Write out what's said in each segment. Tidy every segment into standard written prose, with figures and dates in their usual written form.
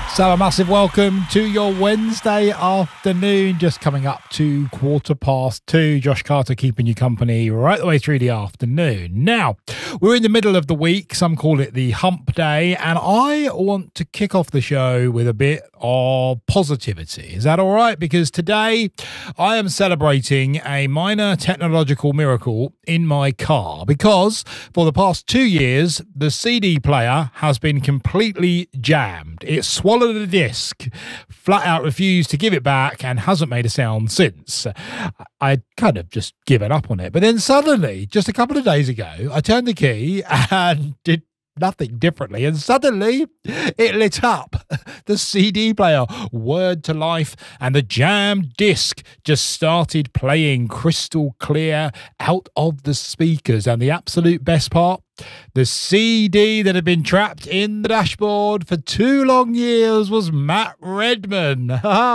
So a massive welcome to your Wednesday afternoon, just coming up to 2:15. Josh Carter keeping you company right the way through the afternoon. Now, we're in the middle of the week. Some call it the hump day, and I want to kick off the show with a bit of positivity. Is that all right? Because today I am celebrating a minor technological miracle in my car, because for the past 2 years, the CD player has been completely jammed. It swallowed the disc, flat out refused to give it back, and hasn't made a sound since. I'd kind of just given up on it. But then suddenly, just a couple of days ago, I turned the key and did nothing differently, and suddenly it lit up. The CD player whirred to life, and the jammed disc just started playing crystal clear out of the speakers. And the absolute best part, the CD that had been trapped in the dashboard for 2 long years was Matt Redman.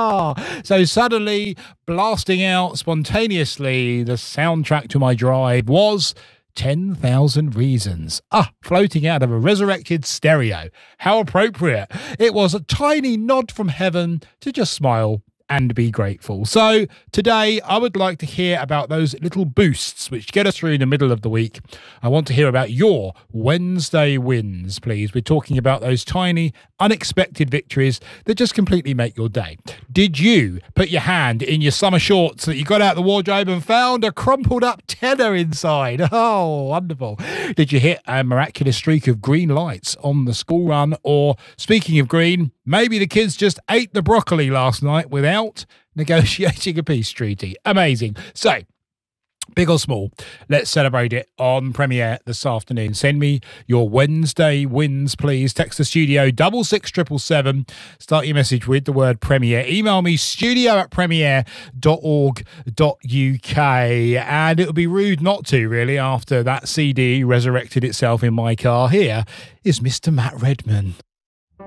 So suddenly, blasting out spontaneously, the soundtrack to my drive was 10,000 Reasons. Floating out of a resurrected stereo. How appropriate. It was a tiny nod from heaven to just smile and be grateful. So today I would like to hear about those little boosts which get us through the middle of the week. I want to hear about your Wednesday wins, please. We're talking about those tiny, unexpected victories that just completely make your day. Did you put your hand in your summer shorts that you got out the wardrobe and found a crumpled up tenner inside? Oh, wonderful. Did you hit a miraculous streak of green lights on the school run? Or, speaking of green, maybe the kids just ate the broccoli last night without negotiating a peace treaty. Amazing. So, big or small, let's celebrate it on Premiere this afternoon. Send me your Wednesday wins, please. Text the studio 66777. Start your message with the word Premiere. Email me studio@premiere.org.uk. And it would be rude not to, really, after that CD resurrected itself in my car. Here is Mr. Matt Redman.